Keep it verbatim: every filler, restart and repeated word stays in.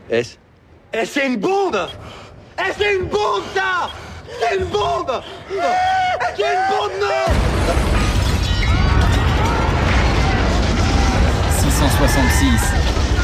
Est-ce Eh, c'est une bombe. Eh, c'est une bombe, ça. C'est une bombe. Eh, c'est une bombe, non. six cent soixante-six.